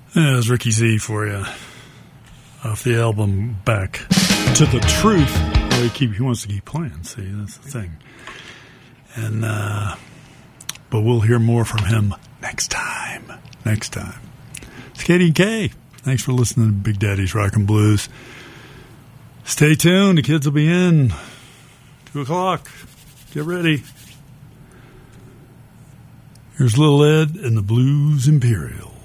Yeah, it was Ricky Z for you. Off the album Back to the Truth. Well, he wants to keep playing, see, that's the thing. And, but we'll hear more from him next time. It's KDK. Thanks for listening to Big Daddy's Rockin' Blues. Stay tuned. The kids will be in 2 o'clock. Get ready. Here's Little Ed and the Blues Imperial.